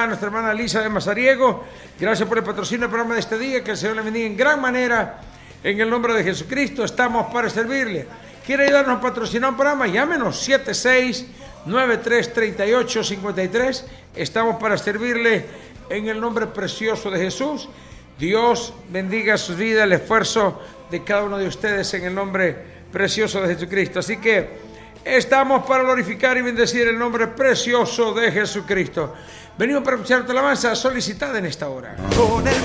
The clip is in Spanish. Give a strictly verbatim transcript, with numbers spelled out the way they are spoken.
a nuestra hermana Lisa de Mazariego. Gracias por el patrocinio del programa de este día. Que el Señor le bendiga en gran manera. En el nombre de Jesucristo estamos para servirle. ¿Quiere ayudarnos a patrocinar un programa? Llámenos siete seis nueve tres tres ocho cinco tres. Estamos para servirle en el nombre precioso de Jesús. Dios bendiga su vida, el esfuerzo de cada uno de ustedes en el nombre precioso de Jesucristo. Así que estamos para glorificar y bendecir el nombre precioso de Jesucristo. Venimos para escuchar tu alabanza solicitada en esta hora. Con el